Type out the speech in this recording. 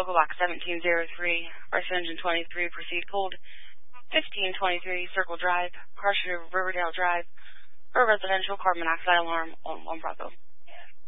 local box 1703, Arson Engine 23, proceed code 1523, Circle Drive, Harsher Riverdale Drive, for a residential carbon monoxide alarm on 1 Bravo.